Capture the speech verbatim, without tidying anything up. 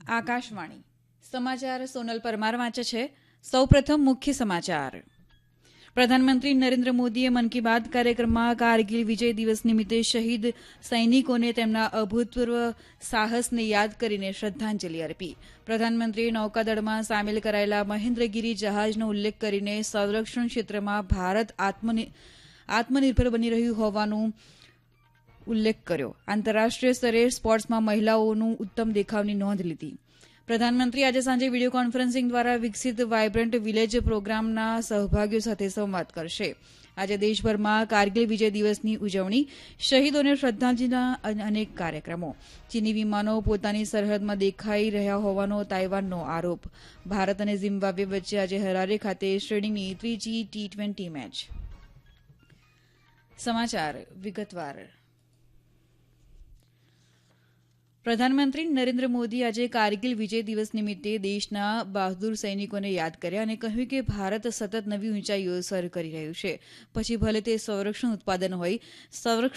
આકાશવાણી સમાચાર સોનલ પરમાર વાંચે છે. સૌપ્રથમ મુખ્ય સમાચાર. પ્રધાનમંત્રી નરેન્દ્ર મોદીએ મન કી બાત કાર્યક્રમમાં કારગિલ વિજય દિવસ નિમિત્તે શહીદ સૈનિકોને તેમના અભૂતપૂર્વ સાહસને યાદ કરીને શ્રદ્ધાંજલિ અર્પી. પ્રધાનમંત્રીએ નૌકાદળમાં સામેલ કરાયેલા મહેન્દ્રગીરી જહાજનો ઉલ્લેખ કરીને સંરક્ષણ ક્ષેત્રમાં ભારત આત્મનિર્ભર બની રહ્યું હોવાનો ઉલ્લેખ કર્યો. આંતરરાષ્ટ્રીય સ્તરે સ્પોર્ટ્સમાં મહિલાઓનું ઉત્તમ દેખાવની નોંધ લીધી. પ્રધાનમંત્રી આજે સાંજે વિડીયો કોન્ફરન્સિંગ દ્વારા વિકસિત વાયબ્રન્ટ વિલેજ પ્રોગ્રામના સહભાગીઓ સાથે સંવાદ કરશે. આજે દેશભરમાં કારગિલ વિજય દિવસની ઉજવણી, શહીદોને શ્રદ્ધાંજલિના અનેક કાર્યક્રમો. ચીની વિમાનો પોતાની સરહદમાં દેખાઈ રહ્યા હોવાનો તાઇવાનનો આરોપ. ભારત અને ઝિમ્બાબ્વે વચ્ચે આજે હરારે ખાતે શ્રેણીની ત્રીજી ટી ટ્વેન્ટી મેચ. સમાચાર વિગતવાર. પ્રધાનમંત્રી નરેન્દ્ર મોદી આજે કારગિલ વિજય દિવસ નિમિત્તે દેશના બહાદુર સૈનિકોને યાદ કર્યા અને કહ્યું કે ભારત સતત નવી ઊંચાઈઓ સર કરી રહ્યું છે. પછી ભલે તે સંરક્ષણ ઉત્પાદન હોય, સંરક્ષણ